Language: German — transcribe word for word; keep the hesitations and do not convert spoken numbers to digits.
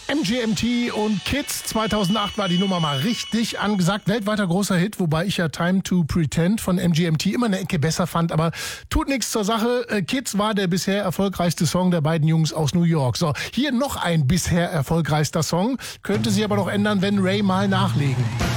M G M T und Kids. zweitausendacht war die Nummer mal richtig angesagt. Weltweiter großer Hit, wobei ich ja Time to Pretend von M G M T immer eine Ecke besser fand. Aber tut nichts zur Sache. Kids war der bisher erfolgreichste Song der beiden Jungs aus New York. So, hier noch ein bisher erfolgreichster Song. Könnte sich aber noch ändern, wenn Ray mal nachlegen.